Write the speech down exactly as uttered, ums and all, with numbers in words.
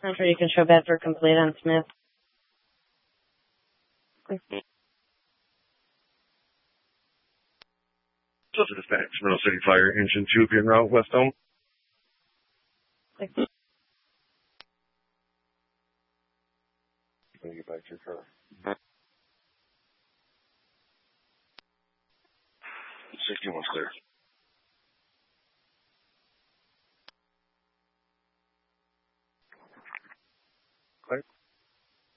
After you can show bed for complete on Smith. So to dispatch, Middle City Fire, engine two, en route, West Dome. Like, Let me get back to your car. sixty-one's clear.